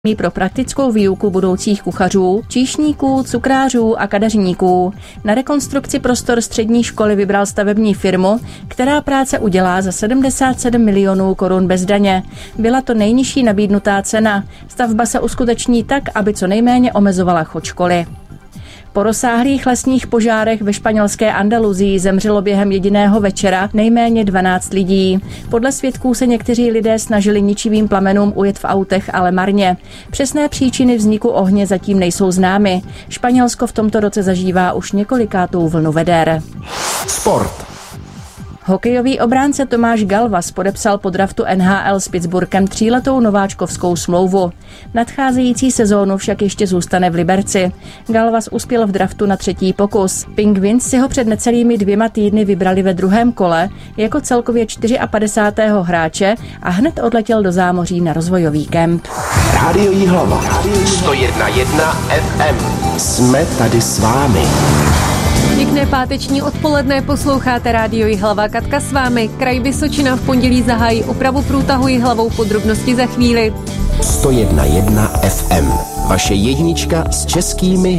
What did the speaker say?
pro praktickou výuku budoucích kuchařů, číšníků, cukrářů a kadeřníků. Na rekonstrukci prostor střední školy vybral stavební firmu, která práce udělá za 77 milionů korun bez daně. Byla to nejnižší nabídnutá cena. Stavba se uskuteční tak, aby co nejméně omezovala chod školy. Po rozsáhlých lesních požárech ve španělské Andaluzii zemřelo během jediného večera nejméně 12 lidí. Podle svědků se někteří lidé snažili ničivým plamenům ujet v autech, ale marně. Přesné příčiny vzniku ohně zatím nejsou známy. Španělsko v tomto roce zažívá už několikátou vlnu veder. Sport. Hokejový obránce Tomáš Galvas podepsal po draftu NHL s Pittsburghem 3letou nováčkovskou smlouvu. Nadcházející sezónu však ještě zůstane v Liberci. Galvas uspěl v draftu na 3. pokus. Penguins si ho před necelými 2 týdny vybrali ve 2. kole jako celkově 54. hráče a hned odletěl do zámoří na rozvojový kemp. Rádio Jihlava. 101,1 FM. Jsme tady s vámi. Pěkné páteční odpoledne, posloucháte Rádio Jihlava. Katka s vámi. Kraj Vysočina v pondělí zahájí opravu průtahu Jihlavou, podrobnosti za chvíli. 101,1 FM. Vaše jednička s českými